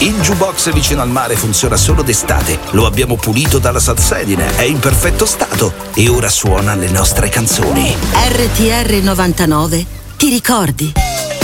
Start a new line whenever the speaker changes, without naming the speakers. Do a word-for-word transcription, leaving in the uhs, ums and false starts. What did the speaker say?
Il jukebox vicino al mare funziona solo d'estate. Lo abbiamo pulito dalla salsedine, è in perfetto stato e ora suona le nostre canzoni.
R T R novantanove, ti ricordi?